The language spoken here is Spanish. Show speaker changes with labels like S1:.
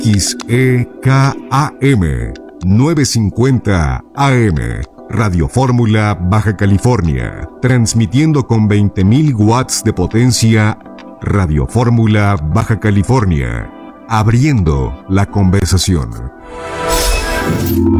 S1: XEKAM 950 AM, Radio Fórmula, Baja California, transmitiendo con 20.000 watts de potencia. Radio Fórmula, Baja California, abriendo la conversación.